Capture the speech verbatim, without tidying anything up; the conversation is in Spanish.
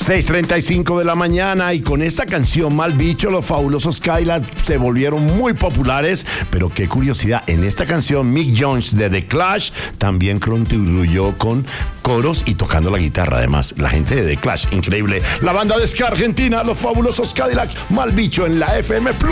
seis treinta y cinco de la mañana, y con esta canción Mal Bicho, los fabulosos Cadillacs se volvieron muy populares. Pero qué curiosidad, en esta canción Mick Jones de The Clash también contribuyó con coros y tocando la guitarra. Además, la gente de The Clash, increíble. La banda de ska argentina, los fabulosos Cadillacs, Mal Bicho en la F M Plus.